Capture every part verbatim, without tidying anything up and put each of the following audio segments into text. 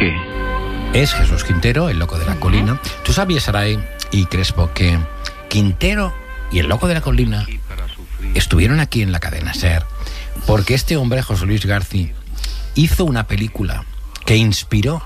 ¿Qué? Es Jesús Quintero, el loco de la colina. ¿Tú sabías, Saray y Crespo, que Quintero y el loco de la colina estuvieron aquí en la cadena SER porque este hombre, José Luis García, hizo una película que inspiró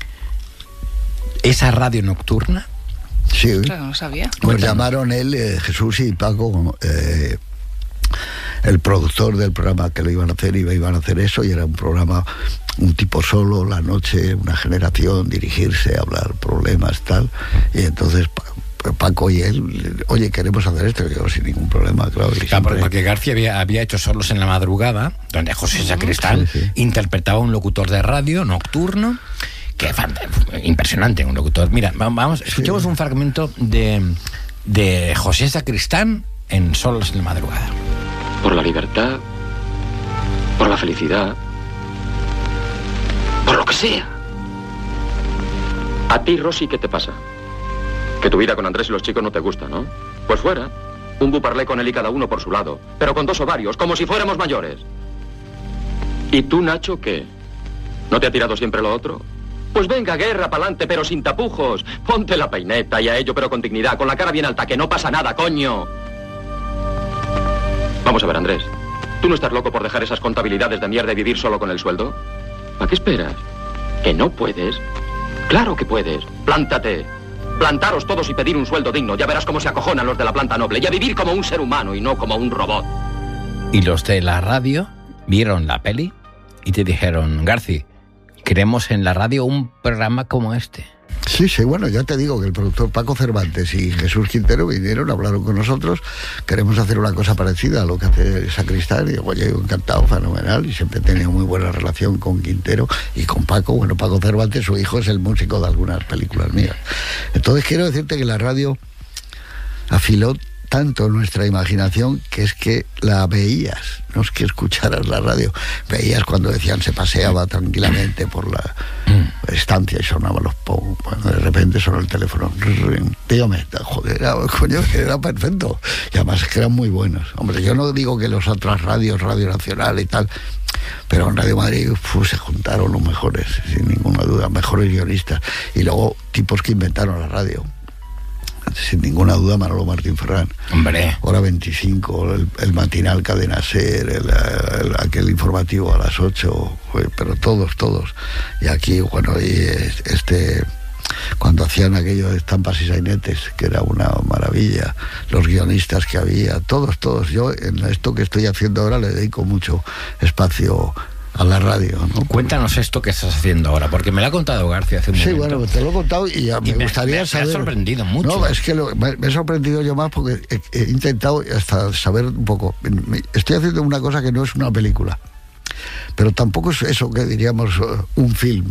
esa radio nocturna? Sí, claro, no sabía. Nos llamaron él, eh, Jesús y Paco, eh, el productor del programa que lo iban a hacer, iba, iban a hacer eso, y era un programa, un tipo solo, la noche, una generación, dirigirse, hablar problemas, tal, y entonces Paco y él, oye, queremos hacer esto, y yo sin ningún problema, claro. Y claro, siempre... porque García había, había hecho Solos en la Madrugada, donde José Sacristán sí, sí. interpretaba a un locutor de radio nocturno, que impresionante, un locutor. Mira, vamos, escuchemos sí. un fragmento de, de José Sacristán en Solos en la Madrugada. Por la libertad, por la felicidad, por lo que sea. A ti, Rosy, ¿qué te pasa? Que tu vida con Andrés y los chicos no te gusta, ¿no? Pues fuera. Un buparlé con él y cada uno por su lado, pero con dos ovarios, como si fuéramos mayores. ¿Y tú, Nacho, qué? ¿No te ha tirado siempre lo otro? Pues venga, guerra, pa'lante, pero sin tapujos. Ponte la peineta y a ello, pero con dignidad, con la cara bien alta, que no pasa nada, coño. Vamos a ver, Andrés. ¿Tú no estás loco por dejar esas contabilidades de mierda y vivir solo con el sueldo? ¿A qué esperas? ¿Que no puedes? Claro que puedes. Plántate. Plantaros todos y pedir un sueldo digno. Ya verás cómo se acojonan los de la planta noble. Y a vivir como un ser humano y no como un robot. Y los de la radio vieron la peli y te dijeron, Garci, queremos en la radio un programa como este. Sí, sí, bueno, ya te digo que el productor Paco Cervantes y Jesús Quintero vinieron, hablaron con nosotros, queremos hacer una cosa parecida a lo que hace Sacristán, y digo, oye, encantado, fenomenal, y siempre he tenido muy buena relación con Quintero y con Paco. Bueno, Paco Cervantes, su hijo, es el músico de algunas películas mías. Entonces quiero decirte que la radio afiló tanto nuestra imaginación que es que la veías, no es que escucharas la radio, veías cuando decían se paseaba tranquilamente por la estancia y sonaban los pom, bueno, de repente sonó el teléfono, tío, me joder, era, coño, era perfecto, y además es que eran muy buenos. Hombre, yo no digo que las otras radios, Radio Nacional y tal, pero en Radio Madrid uf, se juntaron los mejores, sin ninguna duda, mejores guionistas, y luego tipos que inventaron la radio. Sin ninguna duda, Manolo Martín Ferrán. Hombre. Hora veinticinco, el, el matinal Cadena SER, el, el, aquel informativo a las ocho, pero todos, todos. Y aquí, bueno, y este, cuando hacían aquello de estampas y sainetes, que era una maravilla, los guionistas que había, todos, todos. Yo en esto que estoy haciendo ahora le dedico mucho espacio a la radio, ¿no? Cuéntanos esto que estás haciendo ahora, porque me lo ha contado García hace un sí, momento. Sí, bueno, te lo he contado y ya me, y me gustaría me, saber... Me ha sorprendido mucho. No, es que lo, me, me he sorprendido yo más porque he, he intentado hasta saber un poco. Estoy haciendo una cosa que no es una película, pero tampoco es eso que diríamos un film,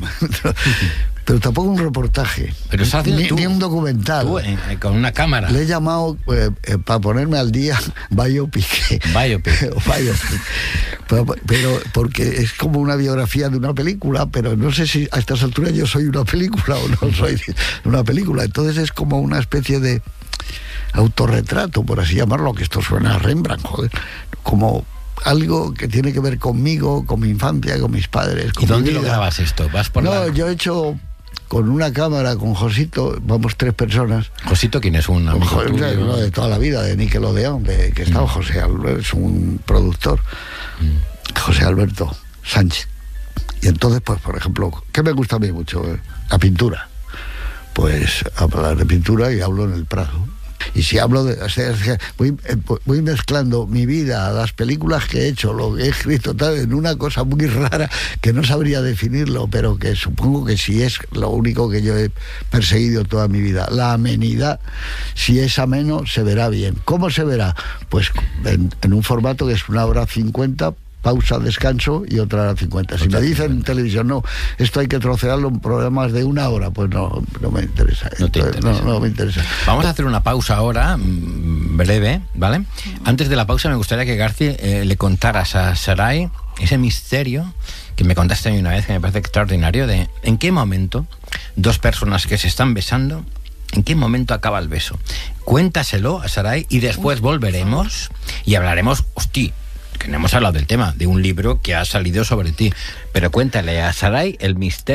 pero tampoco un reportaje, pero ni, tú, ni un documental. Tú, eh, con una cámara. Le he llamado, eh, eh, para ponerme al día, biopic. Biopic. Biopic. Pero, pero porque es como una biografía de una película, pero no sé si a estas alturas yo soy una película o no soy una película. Entonces es como una especie de autorretrato, por así llamarlo, que esto suena a Rembrandt, joder, como algo que tiene que ver conmigo, con mi infancia, con mis padres. Con ¿Y dónde mi vida. lo grabas esto? ¿Vas por no, la... yo he hecho con una cámara, con Josito, vamos tres personas. ¿Josito quién es? Un amigo José, tuyo, uno de toda la vida, de Nickelodeon, de que estaba mm. José Alberto, es un productor, mm. José Alberto Sánchez. Y entonces, pues, por ejemplo, ¿qué me gusta a mí mucho? La pintura. Pues hablar de pintura y hablo en el Prado. Y si hablo de... O sea, voy, voy mezclando mi vida, las películas que he hecho, lo que he escrito, tal, en una cosa muy rara que no sabría definirlo, pero que supongo que sí es lo único que yo he perseguido toda mi vida. La amenidad, si es ameno, se verá bien. ¿Cómo se verá? Pues en, en un formato que es una hora cincuenta, pausa, descanso y otra hora cincuenta. Si me dicen en televisión, no, esto hay que trocearlo en programas de una hora, pues no, no me interesa. No, te Entonces, interesa. no, no me interesa. Vamos a hacer una pausa ahora, breve, ¿vale? Antes de la pausa me gustaría que García eh, le contaras a Saray ese misterio que me contaste a mí una vez, que me parece extraordinario, de en qué momento dos personas que se están besando, ¿en qué momento acaba el beso? Cuéntaselo a Saray y después volveremos y hablaremos, hostia, que no hemos hablado del tema, de un libro que ha salido sobre ti. Pero cuéntale a Saray el misterio